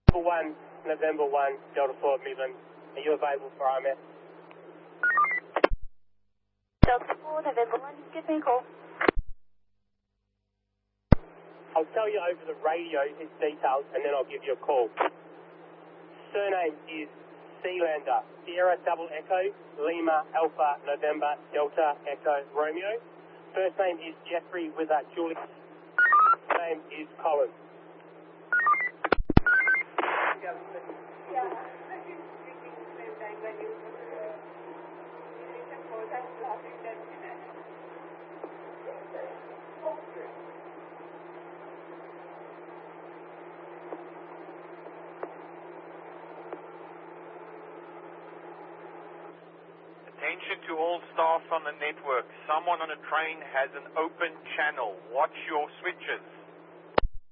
1, November 1, Delta 4 Midland. Are you available for RMS? Delta 4, November 1, give me a call. I'll tell you over the radio his details and then I'll give you a call. Surname is Sealander, Sierra Double Echo, Lima Alpha November Delta Echo Romeo. First name is Jeffrey with Julie. Name is Colin. Attention to all staff on the network. Someone on a train has an open channel. Watch your switches.